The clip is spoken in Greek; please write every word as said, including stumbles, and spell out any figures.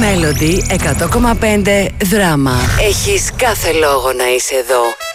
Melody εκατό κόμμα πέντε δράμα. Έχεις κάθε λόγο να είσαι εδώ.